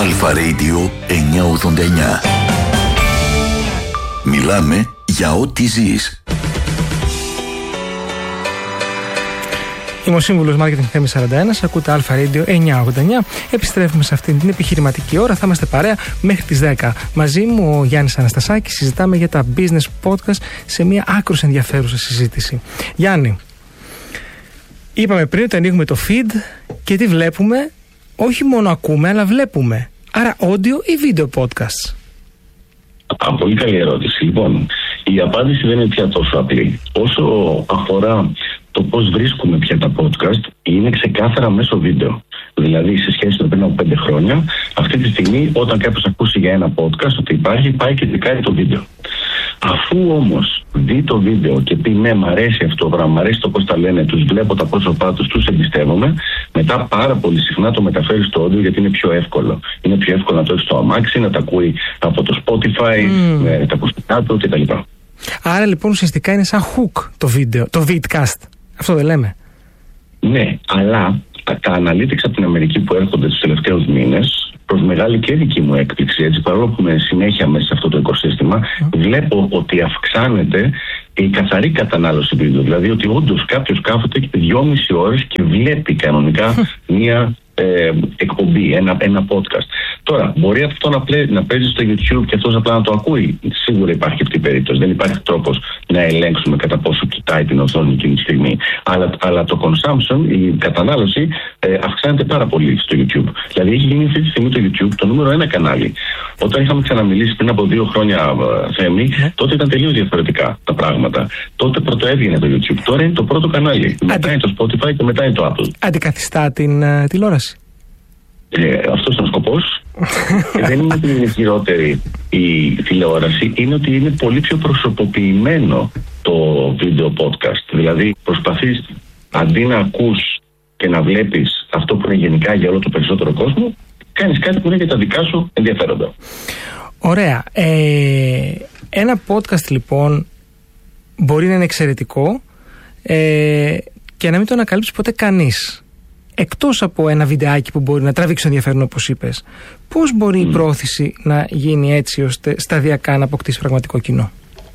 Αλφα Radio 989. Μιλάμε για ό,τι ζεις. Είμαι ο Σύμβουλος Μάρκετινγκ Θέμης 41, ακούτε Αλφα Radio 989. Επιστρέφουμε σε αυτήν την επιχειρηματική ώρα, θα είμαστε παρέα μέχρι τις 10. Μαζί μου ο Γιάννης Αναστασάκης, συζητάμε για τα business podcast σε μια άκρως ενδιαφέρουσα συζήτηση. Γιάννη, είπαμε πριν ότι ανοίγουμε το feed και τι βλέπουμε? Όχι μόνο ακούμε, αλλά βλέπουμε. Άρα audio ή video podcasts? Πολύ καλή ερώτηση. Λοιπόν, η απάντηση δεν είναι πια τόσο απλή. Όσο αφορά το πώς βρίσκουμε πια τα podcast, είναι ξεκάθαρα μέσω βίντεο. Δηλαδή, σε σχέση με πριν από 5 χρόνια, αυτή τη στιγμή, όταν κάποιος ακούσει για ένα podcast ότι υπάρχει, πάει και δικάει το βίντεο. Αφού όμως δει το βίντεο και πει ναι, μ' αρέσει αυτό το πράγμα, μ' αρέσει το πώς τα λένε, τους βλέπω τα πρόσωπά τους, τους εμπιστεύομαι, μετά πάρα πολύ συχνά το μεταφέρει στο audio γιατί είναι πιο εύκολο. Είναι πιο εύκολο να το έχει στο αμάξι, να τα ακούει από το Spotify, με τα ακουστικά του κτλ. Άρα λοιπόν ουσιαστικά είναι σαν hook το βίντεο, το vidcast. Αυτό δεν λέμε? Ναι, αλλά τα analytics από την Αμερική που έρχονται τους τελευταίους μήνες, προς μεγάλη και δική μου έκπληξη, έτσι, παρόλο που είμαι συνέχεια μέσα σε αυτό το οικοσύστημα, βλέπω ότι αυξάνεται η καθαρή κατανάλωση βίντεο. Δηλαδή ότι όντως κάποιος κάθεται 2,5 ώρες και βλέπει κανονικά μία εκπομπή, ένα podcast. Τώρα, μπορεί αυτό να παίζει στο YouTube και αυτός απλά να το ακούει? Σίγουρα υπάρχει αυτή η περίπτωση. Δεν υπάρχει τρόπος να ελέγξουμε κατά πόσο κοιτάει την οθόνη εκείνη τη στιγμή. Αλλά το consumption, η κατανάλωση, αυξάνεται πάρα πολύ στο YouTube. Δηλαδή, έχει γίνει αυτή τη στιγμή το YouTube το νούμερο 1 κανάλι. Όταν είχαμε ξαναμιλήσει πριν από 2 χρόνια, Θέμη, τότε ήταν τελείως διαφορετικά τα πράγματα. Τότε πρωτοέβγαινε το YouTube. Τώρα είναι το πρώτο κανάλι. Μετά είναι το Spotify και μετά είναι το Apple. Αντικαθιστά την τηλεόραση? Αυτός είναι ο σκοπός. Δεν είναι ότι είναι χειρότερη η τηλεόραση, είναι ότι είναι πολύ πιο προσωποποιημένο το βίντεο podcast. Δηλαδή προσπαθείς, αντί να ακούς και να βλέπεις αυτό που είναι γενικά για όλο το περισσότερο κόσμο, κάνεις κάτι που είναι για τα δικά σου ενδιαφέροντα. Ωραία. Ένα podcast λοιπόν μπορεί να είναι εξαιρετικό και να μην το ανακαλύψει ποτέ κανείς. Εκτός από ένα βιντεάκι που μπορεί να τραβήξει ενδιαφέρον, όπως είπες, πώς μπορεί η πρόθεση να γίνει έτσι ώστε σταδιακά να αποκτήσει πραγματικό κοινό?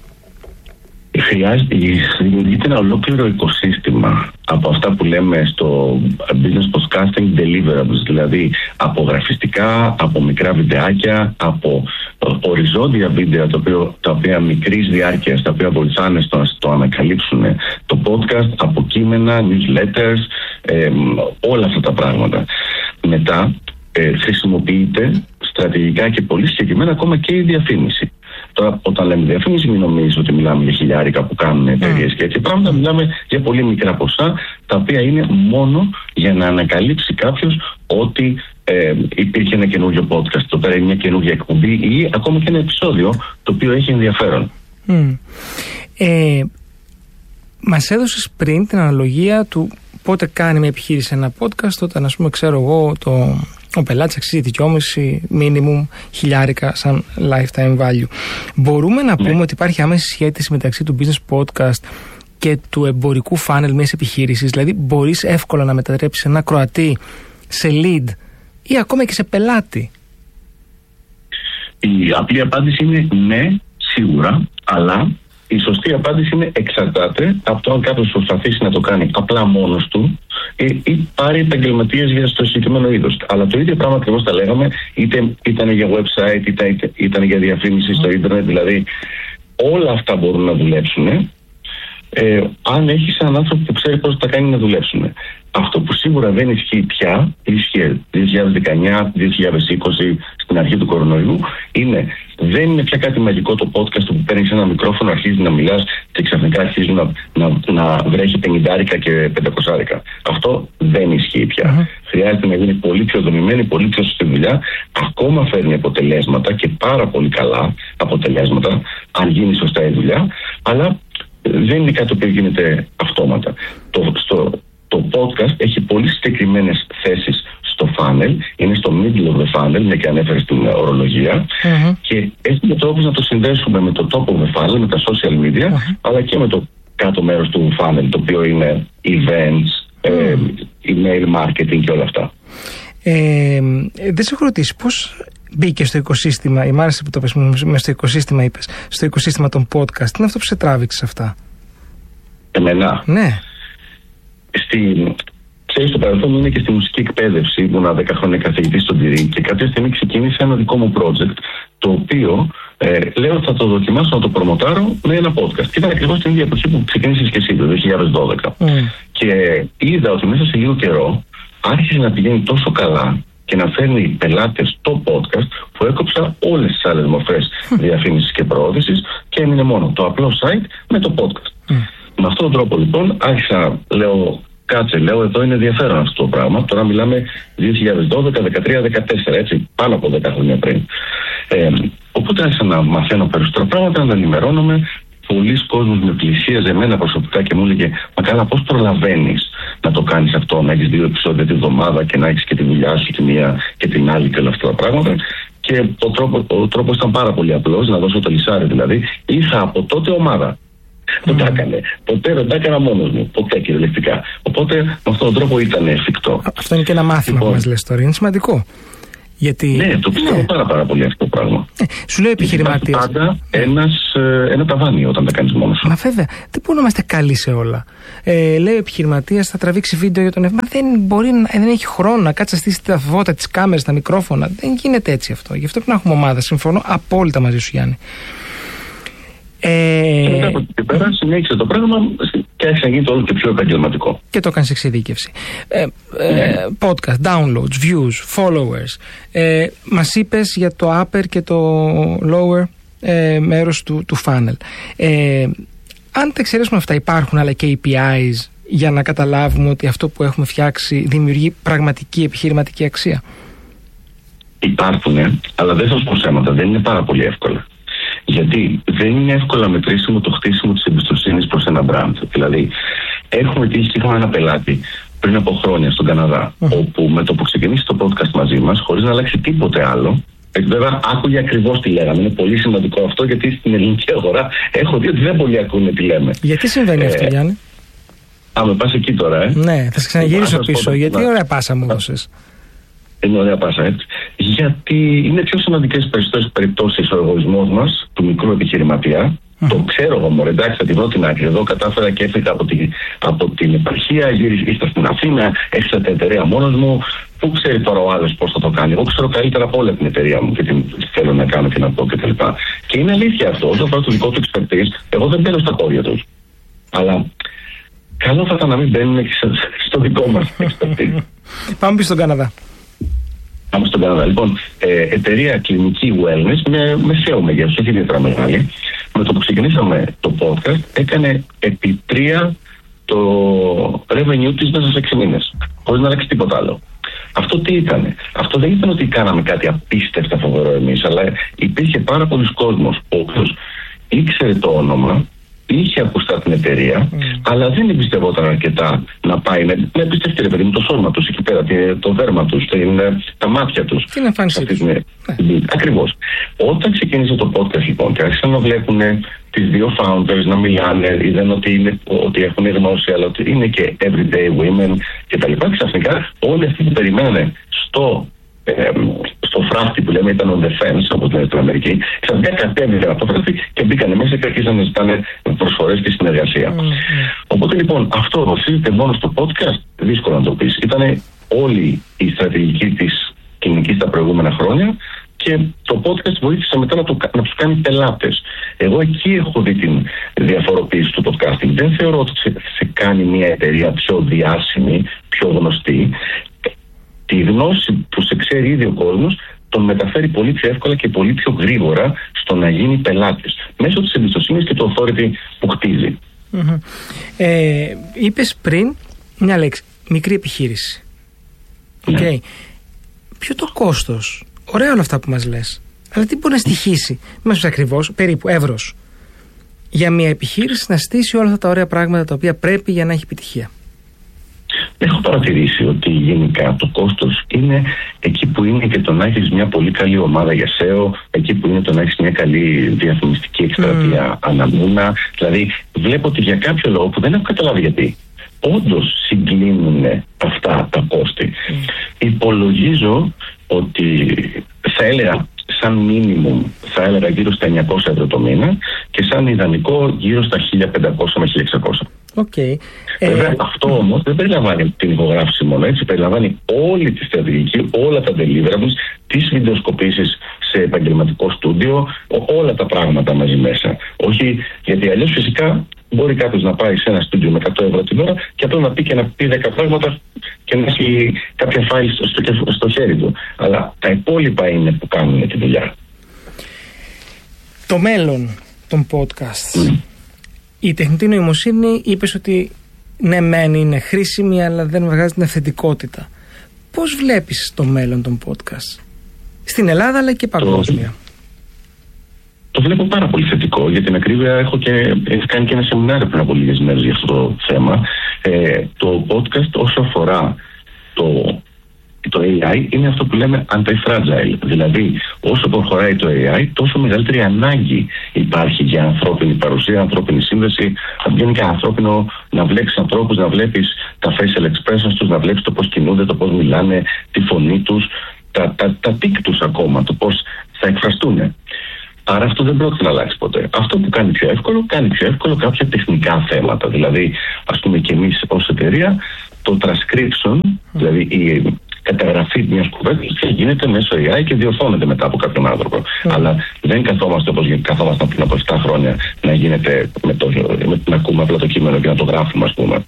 Δημιουργείται ένα ολόκληρο οικοσύστημα από αυτά που λέμε στο business podcasting deliverables, δηλαδή από γραφιστικά, από μικρά βιντεάκια, από οριζόντια βίντεο τα οποία μικρής διάρκειας, τα οποία βοηθάνε στο να το ανακαλύψουν το podcast, από κείμενα, newsletters, όλα αυτά τα πράγματα. Μετά χρησιμοποιείται στρατηγικά και πολύ συγκεκριμένα ακόμα και η διαφήμιση. Τώρα, όταν λέμε διαφήμιση, μην νομίζεις ότι μιλάμε για χιλιάρικα που κάνουν εταιρείες και έτσι πράγματα. Μιλάμε για πολύ μικρά ποσά, τα οποία είναι μόνο για να ανακαλύψει κάποιος ότι υπήρχε ένα καινούριο podcast, το πέρα είναι μια καινούργια εκπομπή ή ακόμα και ένα επεισόδιο το οποίο έχει ενδιαφέρον. Μας έδωσες πριν την αναλογία του πότε κάνει μια επιχείρηση ένα podcast, όταν, ας πούμε, ξέρω εγώ, ο πελάτης αξίζει 2,5 minimum χιλιάρικα σαν lifetime value. Μπορούμε να πούμε ότι υπάρχει άμεση σχέση μεταξύ του business podcast και του εμπορικού funnel μιας επιχείρησης? Δηλαδή μπορείς εύκολα να μετατρέψεις ένα ακροατή σε lead ή ακόμα και σε πελάτη? Η απλή απάντηση είναι ναι, σίγουρα, αλλά η σωστή απάντηση είναι εξαρτάται από το αν κάποιος προσπαθήσει να το κάνει απλά μόνος του ή πάρει επαγγελματίες για το συγκεκριμένο είδος. Αλλά το ίδιο πράγμα ακριβώς τα λέγαμε, είτε ήταν για website, είτε ήταν για διαφήμιση στο ίντερνετ. Δηλαδή όλα αυτά μπορούν να δουλέψουν αν έχεις έναν άνθρωπο που ξέρει πώς τα κάνει να δουλέψουν. Αυτό που σίγουρα δεν ισχύει πια, ίσχυε 2019-2020 στην αρχή του κορονοϊού, δεν είναι πια κάτι μαγικό το podcast που παίρνεις ένα μικρόφωνο, αρχίζει να μιλάς και ξαφνικά αρχίζει να βρέχει 50 και 500. Αυτό δεν ισχύει πια. Χρειάζεται να γίνει πολύ πιο δομημένη, πολύ πιο σωστή δουλειά. Ακόμα φέρνει αποτελέσματα και πάρα πολύ καλά αποτελέσματα, αν γίνει σωστά η δουλειά, αλλά δεν είναι κάτι που γίνεται αυτόματα. Το podcast έχει πολύ συγκεκριμένες θέσεις στο funnel, είναι στο middle of the funnel, μια και ανέφερε στην ορολογία, και έχουμε τρόπους να το συνδέσουμε με το top of the funnel, με τα social media, αλλά και με το κάτω μέρος του funnel, το οποίο είναι events, email marketing και όλα αυτά. Δεν σε έχω ρωτήσει πώς μπήκε στο οικοσύστημα, ή μ' άρεσε που το πες, μες στο οικοσύστημα είπες, στο οικοσύστημα των podcast. Τι είναι αυτό που σε τράβηξε αυτά? Εμένα? Ναι. Ξέρεις, στο παρελθόν είναι και στη μουσική εκπαίδευση. Ήμουνα 10 χρόνια καθηγητής στον Τυρί και κάποια στιγμή ξεκίνησε ένα δικό μου project, το οποίο λέω ότι θα το δοκιμάσω να το προμοτάρω με ένα podcast. Και ήταν ακριβώς την ίδια εποχή που ξεκίνησες και εσύ, το 2012. Και είδα ότι μέσα σε λίγο καιρό άρχισε να πηγαίνει τόσο καλά και να φέρνει πελάτες στο podcast, που έκοψα όλες τις άλλες μορφές διαφήμισης και προώθησης και έμεινε μόνο το απλό site με το podcast. Με αυτόν τον τρόπο λοιπόν άρχισα, λέω, εδώ είναι ενδιαφέρον αυτό το πράγμα. Τώρα μιλάμε 2012, 2013, 2014, έτσι, πάνω από 10 χρόνια πριν. Οπότε άρχισα να μαθαίνω περισσότερα πράγματα, να ενημερώνομαι. Πολλοί κόσμος με πλησίαζε εμένα προσωπικά και μου έλεγε: μα καλά, πώς προλαβαίνεις να το κάνεις αυτό, να έχεις 2 επεισόδια τη βδομάδα και να έχεις και τη δουλειά σου τη μία και την άλλη και όλα αυτά τα πράγματα. Και ο τρόπος ήταν πάρα πολύ απλός, να δώσω το λυσάρι δηλαδή. Είχα από τότε ομάδα. Δεν τα έκανε. Ποτέ δεν τα έκανα μόνος μου. Ποτέ κυριολεκτικά. Οπότε με αυτόν τον τρόπο ήταν εφικτό. Αυτό είναι και ένα μάθημα που μας λες τώρα. Είναι σημαντικό. Γιατί... Ναι, το πιστεύω πάρα πολύ αυτό το πράγμα. Σου λέω επιχειρηματίας. Πάντα ένα ταβάνι όταν τα κάνεις μόνος σου. Μα βέβαια, δεν μπορούμε να είμαστε καλοί σε όλα. Λέει ο επιχειρηματίας θα τραβήξει βίντεο για τον Μα δεν έχει χρόνο να κάτσει να στήσει τα φώτα, τις κάμερες, τα μικρόφωνα. Δεν γίνεται έτσι αυτό. Γι' αυτό πρέπει να έχουμε ομάδα. Συμφωνώ απόλυτα μαζί σου, Γιάννη. Και μετά από εκεί πέρα συνέχισε το πράγμα και άρχισε να γίνεται όλο και πιο επαγγελματικό. Και το έκανες εξειδίκευση. Podcast, downloads, views, followers. Μας είπες για το upper και το lower μέρος του funnel. Αν τα εξαιρέσουμε αυτά, υπάρχουν άλλα KPIs για να καταλάβουμε ότι αυτό που έχουμε φτιάξει δημιουργεί πραγματική επιχειρηματική αξία? Υπάρχουν, αλλά δεν θα σου πω ψέματα, δεν είναι πάρα πολύ εύκολα. Γιατί δεν είναι εύκολα μετρήσιμο το χτίσιμο της εμπιστοσύνης προς ένα brand. Δηλαδή, έχουμε τύχει και είχαμε ένα πελάτη πριν από χρόνια στον Καναδά, όπου με το που ξεκινήσει το podcast μαζί μας, χωρίς να αλλάξει τίποτε άλλο, βέβαια άκουγε ακριβώς τι λέγαμε. Είναι πολύ σημαντικό αυτό, γιατί στην ελληνική αγορά έχω δει ότι δεν πολλοί ακούνε τι λέμε. Γιατί συμβαίνει αυτό, Γιάννη? Με πας εκεί τώρα, Ναι, θα σε ξαναγυρίσω πίσω, γιατί ωραία πάσα μου δώσεις. Είναι ωραία πάσα, έτσι. Γιατί είναι πιο σημαντικές περισσότερες περιπτώσεις ο εγωισμός μας, του μικρού επιχειρηματία. Το ξέρω εγώ, μωρέ, εντάξει, θα τη βρω την άκρη. Εδώ κατάφερα και έφυγα από την επαρχία, ήρθα στην Αθήνα, έφτιαξα την εταιρεία μόνος μου. Πού ξέρει τώρα ο άλλος πώς θα το κάνει? Εγώ ξέρω καλύτερα από όλη την εταιρεία μου και τι θέλω να κάνω και να πω κτλ. Και είναι αλήθεια αυτό. Όσο αφορά το δικό του expertise, εγώ δεν μπαίνω στα πόδια τους. Αλλά καλό θα ήταν να μην μπαίνουν και στο δικό μας expertise. Πάμε πίσω στον Καναδά. Πάμε στον Καναδά. Λοιπόν, εταιρεία κλινική wellness με μεσαίου μεγέθους, όχι ιδιαίτερα μεγάλη. Με το που ξεκινήσαμε το podcast, έκανε επί 3 το revenue της μέσα σε 6 μήνες. Χωρίς να αλλάξει τίποτα άλλο. Αυτό τι ήταν? Αυτό δεν ήταν ότι κάναμε κάτι απίστευτα φοβερό εμείς, αλλά υπήρχε πάρα πολλοί κόσμος ο οποίος ήξερε το όνομα, είχε ακουστά την εταιρεία, αλλά δεν εμπιστευόταν αρκετά να πάει να εμπιστευτεί, ρε παιδί μου, το σώμα τους εκεί πέρα, το δέρμα τους, τα μάτια τους. Την εμφάνισή τους. Ακριβώς. Όταν ξεκίνησε το podcast λοιπόν και άρχισαν να βλέπουν τις δύο founders να μιλάνε, είδαν ότι έχουν γνώση, αλλά ότι είναι και everyday women κτλ. Ξαφνικά όλοι αυτοί που περιμένανε στο φράχτη που λέμε ήταν on the fence, όπως λένε στην Αμερική, ξαφνικά κατέβηκαν από το φράχτη και μπήκανε μέσα και αρχίσαν να ζητάνε προσφορές και συνεργασία. Οπότε λοιπόν αυτό βασίζεται μόνο στο podcast, δύσκολο να το πεις. Ήταν όλη η στρατηγική της κοινωνικής τα προηγούμενα χρόνια και το podcast βοήθησε μετά να τους κάνει πελάτες. Εγώ εκεί έχω δει την διαφοροποίηση του podcasting. Δεν θεωρώ ότι σε κάνει μια εταιρεία πιο διάσημη, πιο γνωστή. Τη γνώση που σε ξέρει ήδη ο κόσμος τον μεταφέρει πολύ πιο εύκολα και πολύ πιο γρήγορα στο να γίνει πελάτης μέσω της εμπιστοσύνης και του authority που χτίζει. Είπες πριν μια λέξη, μικρή επιχείρηση. Ναι. Ποιο το κόστος? Ωραία όλα αυτά που μας λες, αλλά τι μπορεί να στοιχήσει μέσα ακριβώς, περίπου εύρος, για μια επιχείρηση να στήσει όλα αυτά τα ωραία πράγματα τα οποία πρέπει για να έχει επιτυχία? Έχω παρατηρήσει ότι γενικά το κόστος είναι εκεί που είναι και το να έχεις μια πολύ καλή ομάδα για SEO, εκεί που είναι το να έχεις μια καλή διαφημιστική εκστρατεία αναμούνα. Δηλαδή, βλέπω ότι για κάποιο λόγο που δεν έχω καταλάβει γιατί, όντως συγκλίνουν αυτά τα κόστη. Υπολογίζω ότι θα έλεγα σαν μίνιμουμ θα έλεγα γύρω στα 900 ευρώ το μήνα και σαν ιδανικό γύρω στα 1500 με 1600. Okay. Βέβαια, αυτό όμως δεν περιλαμβάνει την ηχογράφηση μόνο, έτσι. Περιλαμβάνει όλη τη στρατηγική, όλα τα deliverables, τις βιντεοσκοπήσεις σε επαγγελματικό στούντιο, όλα τα πράγματα μαζί μέσα. Όχι, γιατί αλλιώς φυσικά μπορεί κάποιος να πάει σε ένα στούντιο με 100 ευρώ την ώρα και απλώς να πει και να πει 10 πράγματα και να έχει κάποια φάιλ στο χέρι του. Αλλά τα υπόλοιπα είναι που κάνουν τη δουλειά. Το μέλλον των podcasts. Η τεχνητή νοημοσύνη, είπες ότι ναι μεν είναι χρήσιμη αλλά δεν βγάζει την αυθεντικότητα. Πώς βλέπεις το μέλλον των podcast στην Ελλάδα αλλά και παγκόσμια? Το βλέπω πάρα πολύ θετικό. Για την ακρίβεια έχω κάνει και ένα σεμινάριο πριν από λίγες μέρες για αυτό το θέμα. Το podcast όσο αφορά το AI είναι αυτό που λέμε anti-fragile. Δηλαδή, όσο προχωράει το AI, τόσο μεγαλύτερη ανάγκη υπάρχει για ανθρώπινη παρουσία, ανθρώπινη σύνδεση. Γενικά ανθρώπινο να βλέπεις ανθρώπους, να βλέπεις τα facial expressions τους, να βλέπεις το πώς κινούνται, το πώς μιλάνε, τη φωνή τους, τα τικ τους ακόμα, το πώς θα εκφραστούν. Άρα αυτό δεν πρόκειται να αλλάξει ποτέ. Αυτό που κάνει πιο εύκολο κάποια τεχνικά θέματα. Δηλαδή, ας πούμε και εμείς ως εταιρεία, το transcription, δηλαδή η καταγραφή μιας κουβέντας γίνεται μέσω AI και διορθώνεται μετά από κάποιον άνθρωπο. Αλλά δεν καθόμαστε όπως καθόμασταν πριν από 7 χρόνια να γίνεται να ακούμε απλά το κείμενο και να το γράφουμε, ας πούμε.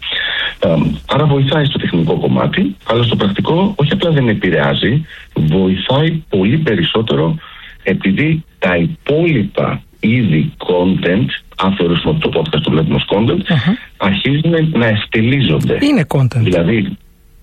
Άρα βοηθάει στο τεχνικό κομμάτι, αλλά στο πρακτικό όχι απλά δεν επηρεάζει, βοηθάει πολύ περισσότερο επειδή τα υπόλοιπα είδη content, αν θεωρήσουμε ότι το podcast το βλέπουμε ως content, αρχίζουν να ευτελίζονται. Είναι content. Δηλαδή,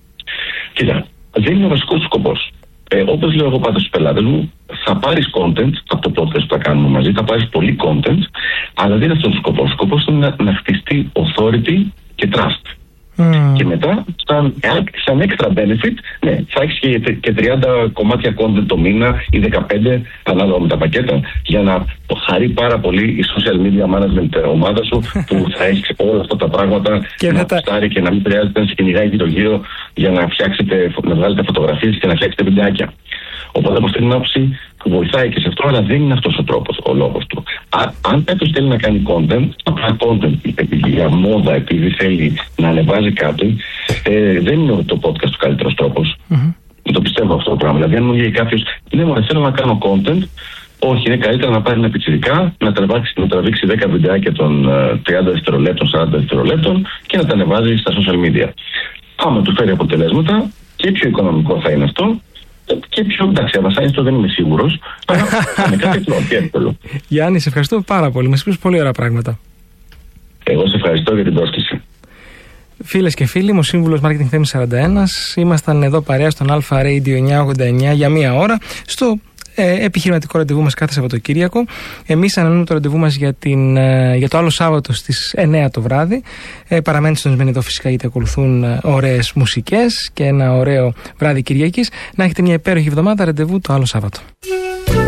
κοίτα, δεν είναι ο βασικός σκοπός. Όπως λέω εγώ πάντα στους πελάτες μου, θα πάρεις content από το podcast που θα κάνουμε μαζί, θα πάρεις πολύ content, αλλά δεν είναι αυτός ο σκοπός. Ο σκοπός είναι να χτιστεί authority και trust. Και μετά, σαν extra benefit, ναι, θα έχεις και 30 κομμάτια content το μήνα ή 15, ανάλογα με τα πακέτα, για να χαρεί πάρα πολύ η social media management ομάδα σου, που θα έχει όλα αυτά τα πράγματα και να φτάρει και να μην χρειάζεται να σε κυνηγάει γύρω-γύρω για να φτιάξετε, να βγάλετε φωτογραφίες και να φτιάξετε βιντεάκια. Οπότε από αυτή την άποψη βοηθάει και σε αυτό, αλλά δεν είναι αυτός ο τρόπος, ο λόγος του. Αν κάποιος θέλει να κάνει content, απλά content επειδή για μόδα, επειδή θέλει να ανεβάζει κάτι, δεν είναι το podcast ο καλύτερος τρόπος. Το πιστεύω αυτό το πράγμα. Δηλαδή, αν μου λέει κάποιος, ναι, μου θέλω να κάνω content, όχι, είναι καλύτερα να πάρει ένα πιτσιρικά, να τραβήξει 10 βιντεάκια των 30 δευτερολέπτων, 40 δευτερολέπτων και να τα ανεβάζει στα social media. Άμα του φέρει αποτελέσματα, και πιο οικονομικό θα είναι αυτό. Και πιο εντάξει, βασάνιστο δεν είμαι σίγουρος. Αλλά με κάτι εύκολο. Γιάννη, σε ευχαριστώ πάρα πολύ. Μας είπες πολύ ωραία πράγματα. Εγώ σε ευχαριστώ για την πρόσκληση. Φίλες και φίλοι, είμαι ο σύμβουλος Marketing Θέμης 41. Ήμασταν εδώ παρέα στον Alpha Radio 989 για μία ώρα στο επιχειρηματικό ραντεβού μας κάθε Σαββατοκύριακο. Εμείς ανανεώνουμε το ραντεβού μας για το άλλο Σάββατο στις 9 το βράδυ. Παραμένετε συντονισμένοι εδώ φυσικά, γιατί ακολουθούν ωραίες μουσικές και ένα ωραίο βράδυ Κυριακής. Να έχετε μια υπέροχη εβδομάδα. Ραντεβού το άλλο Σάββατο.